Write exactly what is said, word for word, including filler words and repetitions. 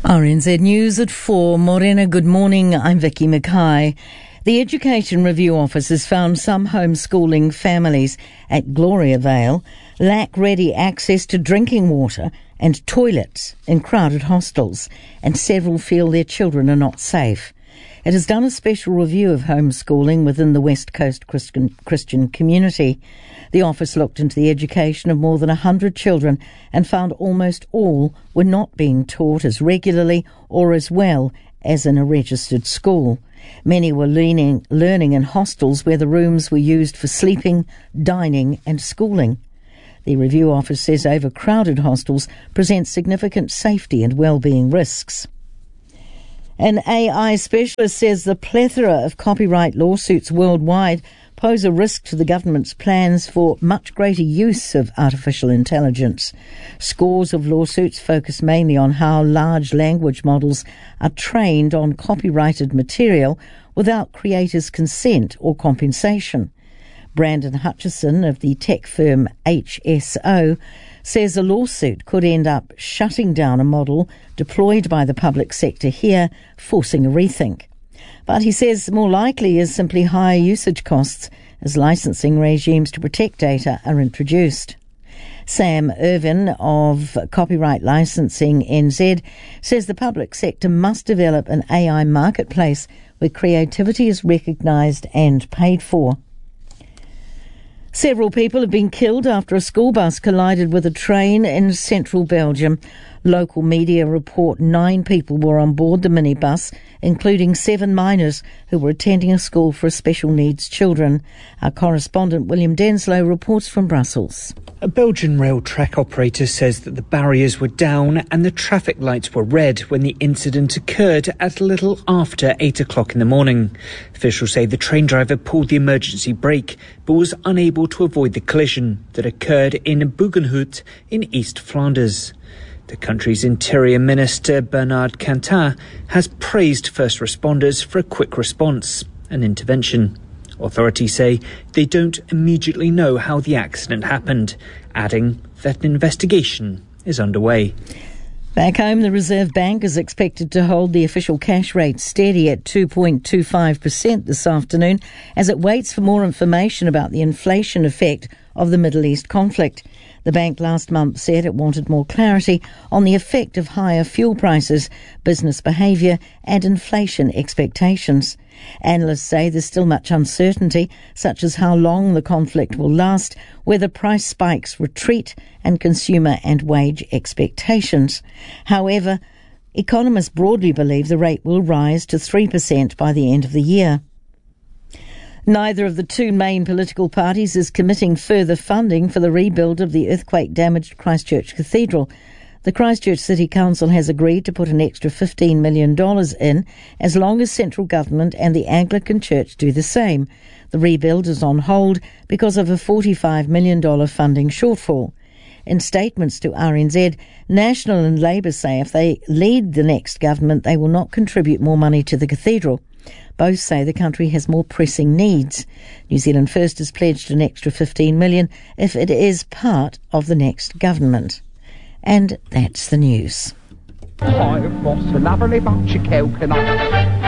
R N Z News at four. Morena, good morning. I'm Vicky Mackay. The Education Review Office has found some homeschooling families at Gloriavale lack ready access to drinking water and toilets in crowded hostels, and several feel their children are not safe. It has done a special review of homeschooling within the West Coast Christian, Christian community. The office looked into the education of more than one hundred children and found almost all were not being taught as regularly or as well as in a registered school. Many were learning, learning in hostels where the rooms were used for sleeping, dining and schooling. The review office says overcrowded hostels present significant safety and well-being risks. An A I specialist says the plethora of copyright lawsuits worldwide pose a risk to the government's plans for much greater use of artificial intelligence. Scores of lawsuits focus mainly on how large language models are trained on copyrighted material without creators' consent or compensation. Brandon Hutchison of the tech firm H S O says a lawsuit could end up shutting down a model deployed by the public sector here, forcing a rethink. But he says more likely is simply higher usage costs as licensing regimes to protect data are introduced. Sam Irvin of Copyright Licensing N Z says the public sector must develop an A I marketplace where creativity is recognised and paid for. Several people have been killed after a school bus collided with a train in central Belgium. Local media report nine people were on board the minibus, including seven minors who were attending a school for special needs children. Our correspondent William Denslow reports from Brussels. A Belgian rail track operator says that the barriers were down and the traffic lights were red when the incident occurred at a little after eight o'clock in the morning. Officials say the train driver pulled the emergency brake but was unable to avoid the collision that occurred in Bugenhout in East Flanders. The country's Interior Minister, Bernard Cantat, has praised first responders for a quick response and intervention. Authorities say they don't immediately know how the accident happened, adding that an investigation is underway. Back home, the Reserve Bank is expected to hold the official cash rate steady at two point two five percent this afternoon as it waits for more information about the inflation effect of the Middle East conflict. The bank last month said it wanted more clarity on the effect of higher fuel prices, business behaviour and inflation expectations. Analysts say there's still much uncertainty, such as how long the conflict will last, whether price spikes retreat and consumer and wage expectations. However, economists broadly believe the rate will rise to three percent by the end of the year. Neither of the two main political parties is committing further funding for the rebuild of the earthquake-damaged Christchurch Cathedral. The Christchurch City Council has agreed to put an extra fifteen million dollars in as long as central government and the Anglican Church do the same. The rebuild is on hold because of a forty-five million dollars funding shortfall. In statements to R N Z, National and Labour say if they lead the next government, they will not contribute more money to the cathedral. Both say the country has more pressing needs. New Zealand First has pledged an extra fifteen million dollars if it is part of the next government. And that's the news. I've lost a lovely bunch of coconuts.